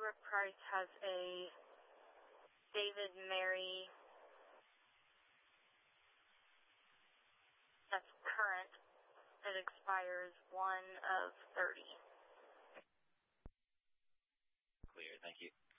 Barbara Price has a David Mary that's current. It expires 1 of 30. Clear, thank you.